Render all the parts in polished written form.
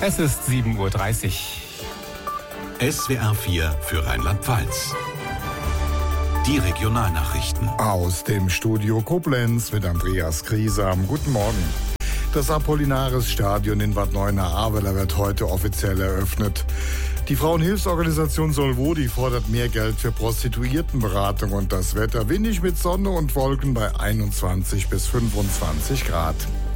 Es ist 7:30 Uhr. SWR 4 für Rheinland-Pfalz. Die Regionalnachrichten. Aus dem Studio Koblenz mit Andreas Griesam. Guten Morgen. Das Apollinaris-Stadion in Bad Neuenahr-Ahrweiler wird heute offiziell eröffnet. Die Frauenhilfsorganisation Solvodi fordert mehr Geld für Prostituiertenberatung und das Wetter windig mit Sonne und Wolken bei 21 bis 25 Grad.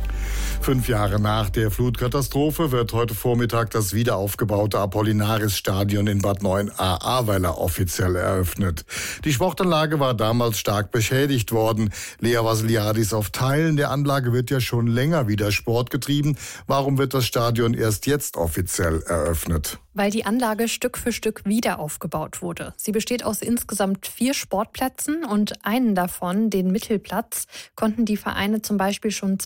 5 Jahre nach der Flutkatastrophe wird heute Vormittag das wiederaufgebaute Apollinaris-Stadion in Bad Neuenahr-Ahrweiler offiziell eröffnet. Die Sportanlage war damals stark beschädigt worden. Lea Vasiliadis: auf Teilen der Anlage wird ja schon länger wieder Sport getrieben. Warum wird das Stadion erst jetzt offiziell eröffnet? Weil die Anlage Stück für Stück wieder aufgebaut wurde. Sie besteht aus insgesamt 4 Sportplätzen und einen davon, den Mittelplatz, konnten die Vereine zum Beispiel schon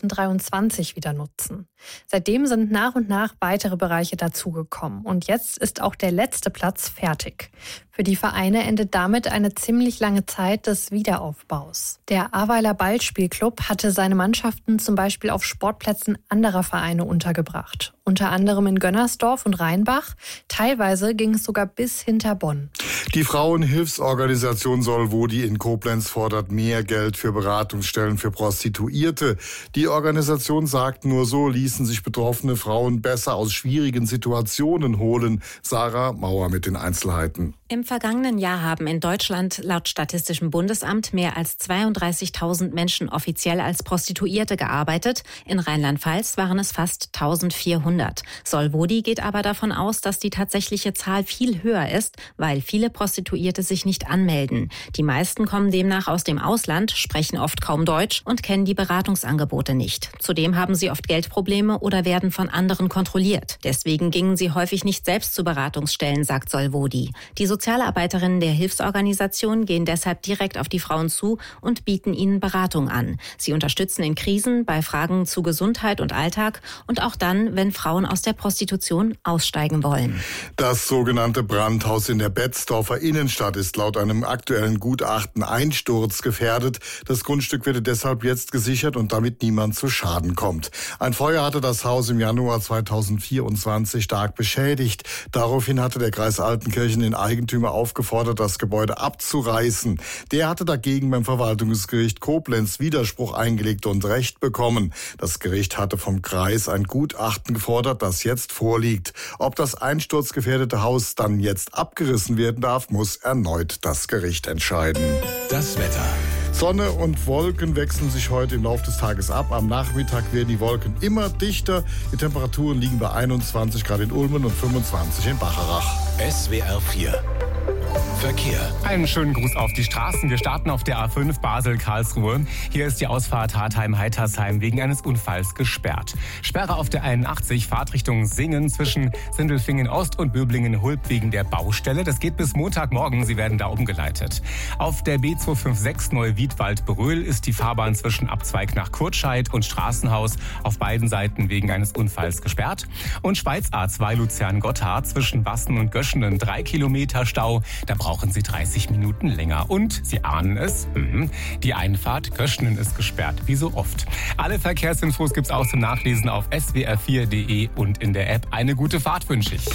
2023 wieder nutzen. Seitdem sind nach und nach weitere Bereiche dazugekommen und jetzt ist auch der letzte Platz fertig. Für die Vereine endet damit eine ziemlich lange Zeit des Wiederaufbaus. Der Ahrweiler Ballspielclub hatte seine Mannschaften zum Beispiel auf Sportplätzen anderer Vereine untergebracht. Unter anderem in Gönnersdorf und Rheinbach. Teilweise ging es sogar bis hinter Bonn. Die Frauenhilfsorganisation Solvodi in Koblenz fordert mehr Geld für Beratungsstellen für Prostituierte. Die Organisation sagt, nur so ließen sich betroffene Frauen besser aus schwierigen Situationen holen. Sarah Mauer mit den Einzelheiten. Im vergangenen Jahr haben in Deutschland laut Statistischem Bundesamt mehr als 32.000 Menschen offiziell als Prostituierte gearbeitet. In Rheinland-Pfalz waren es fast 1.400. Solvodi geht aber davon aus, dass die tatsächliche Zahl viel höher ist, weil viele Prostituierte sich nicht anmelden. Die meisten kommen demnach aus dem Ausland, sprechen oft kaum Deutsch und kennen die Beratungsangebote nicht. Zudem haben sie oft Geldprobleme oder werden von anderen kontrolliert. Deswegen gingen sie häufig nicht selbst zu Beratungsstellen, sagt Solvodi. Die Sozialarbeiterinnen der Hilfsorganisation gehen deshalb direkt auf die Frauen zu und bieten ihnen Beratung an. Sie unterstützen in Krisen, bei Fragen zu Gesundheit und Alltag und auch dann, wenn Frauen aus der Prostitution aussteigen wollen. Das sogenannte Brandhaus in der Betzdorfer Innenstadt ist laut einem aktuellen Gutachten einsturzgefährdet. Das Grundstück wird deshalb jetzt gesichert und damit niemand zu Schaden kommt. Ein Feuer hatte das Haus im Januar 2024 stark beschädigt. Daraufhin hatte der Kreis Altenkirchen den Eigentümer aufgefordert, das Gebäude abzureißen. Der hatte dagegen beim Verwaltungsgericht Koblenz Widerspruch eingelegt und Recht bekommen. Das Gericht hatte vom Kreis ein Gutachten gefordert, das jetzt vorliegt. Ob das einsturzgefährdete Haus dann jetzt abgerissen werden darf, muss erneut das Gericht entscheiden. Das Wetter. Sonne und Wolken wechseln sich heute im Laufe des Tages ab. Am Nachmittag werden die Wolken immer dichter. Die Temperaturen liegen bei 21 Grad in Ulmen und 25 in Bacharach. SWR 4 Verkehr. Einen schönen Gruß auf die Straßen. Wir starten auf der A5 Basel-Karlsruhe. Hier ist die Ausfahrt Hartheim-Heitersheim wegen eines Unfalls gesperrt. Sperre auf der 81 Fahrtrichtung Singen zwischen Sindelfingen-Ost und Böblingen-Hulb wegen der Baustelle. Das geht bis Montagmorgen. Sie werden da umgeleitet. Auf der B256 Neuwiedwald-Bröl ist die Fahrbahn zwischen Abzweig nach Kurtscheid und Straßenhaus auf beiden Seiten wegen eines Unfalls gesperrt. Und Schweiz A2 Luzern-Gotthard zwischen Wassen und Göschenen 3 Kilometer Stau. Da brauchen Sie 30 Minuten länger. Und, Sie ahnen es, die Einfahrt Göschenen ist gesperrt, wie so oft. Alle Verkehrsinfos gibt's auch zum Nachlesen auf swr4.de und in der App. Eine gute Fahrt wünsche ich.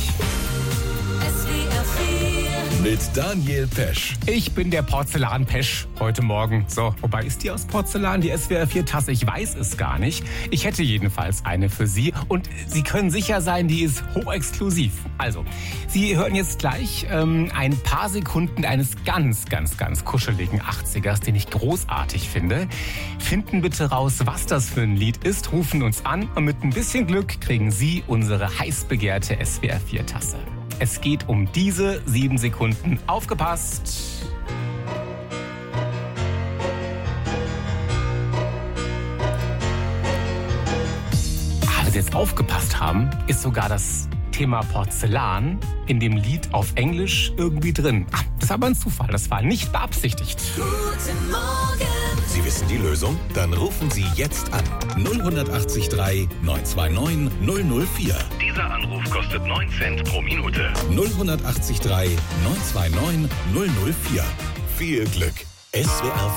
Mit Daniel Pesch. Ich bin der Porzellan-Pesch heute Morgen. So, wobei ist die aus Porzellan, die SWR4-Tasse? Ich weiß es gar nicht. Ich hätte jedenfalls eine für Sie und Sie können sicher sein, die ist hochexklusiv. Also, Sie hören jetzt gleich ein paar Sekunden eines ganz kuscheligen 80ers, den ich großartig finde. Finden bitte raus, was das für ein Lied ist, rufen uns an und mit ein bisschen Glück kriegen Sie unsere heiß begehrte SWR4-Tasse. Es geht um diese 7 Sekunden. Aufgepasst! Wenn Sie jetzt aufgepasst haben, ist sogar das Thema Porzellan in dem Lied auf Englisch irgendwie drin. Das ist aber ein Zufall, das war nicht beabsichtigt. Guten Morgen! Sie wissen die Lösung? Dann rufen Sie jetzt an. 0183 929 004. Dieser Anruf kostet 9 Cent pro Minute. 0183 929 004. Viel Glück. SWR